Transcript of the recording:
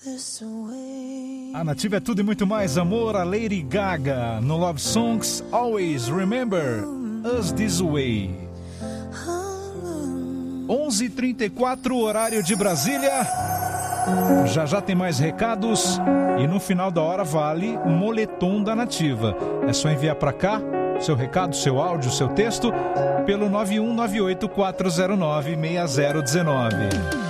A Nativa é tudo e muito mais amor. A Lady Gaga no Love Songs Always Remember Us This Way. 11h34, horário de Brasília. Já já tem mais recados e no final da hora vale o moletom da Nativa. É só enviar para cá seu recado, seu áudio, seu texto pelo 9198-409-6019.